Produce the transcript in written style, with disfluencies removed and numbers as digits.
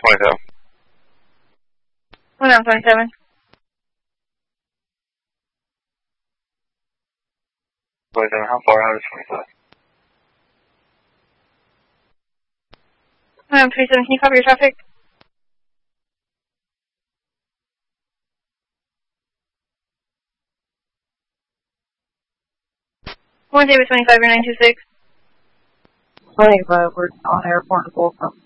27. 27. 27, how far out is 25? 27, can you copy your traffic? David 25, you're 926. 25, we're on airport in Folsom.